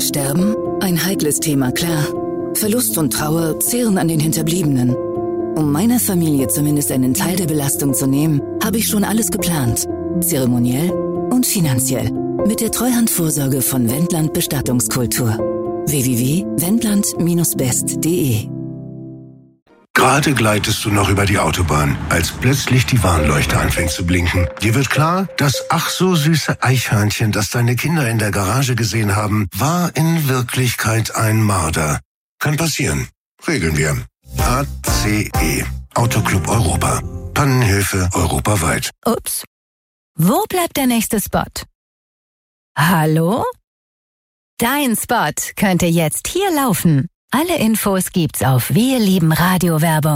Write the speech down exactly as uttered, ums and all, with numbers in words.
Sterben? Ein heikles Thema, klar. Verlust und Trauer zehren an den Hinterbliebenen. Um meiner Familie zumindest einen Teil der Belastung zu nehmen, habe ich schon alles geplant. Zeremoniell und finanziell. Mit der Treuhandvorsorge von Wendland Bestattungskultur. w w w punkt wendland Bindestrich best punkt de Gerade gleitest du noch über die Autobahn, als plötzlich die Warnleuchte anfängt zu blinken. Dir wird klar, das ach so süße Eichhörnchen, das deine Kinder in der Garage gesehen haben, war in Wirklichkeit ein Marder. Kann passieren. Regeln wir. A C E. Autoclub Europa. Pannenhilfe europaweit. Ups. Wo bleibt der nächste Spot? Hallo? Dein Spot könnte jetzt hier laufen. Alle Infos gibt's auf Wir lieben Radio Werbung.